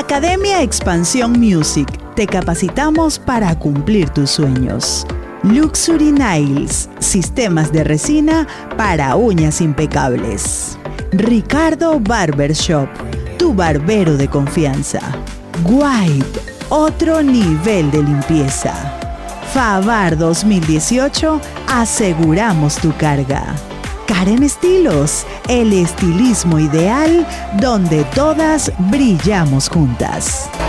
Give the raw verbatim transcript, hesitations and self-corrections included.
Academia Expansión Music. Te capacitamos para cumplir tus sueños. Luxury Nails. Sistemas de resina para uñas impecables. Ricardo Barbershop. Tu barbero de confianza. White. Otro nivel de limpieza. Favar dos mil dieciocho. Aseguramos tu carga. Karen Estilos, el estilismo ideal donde todas brillamos juntas.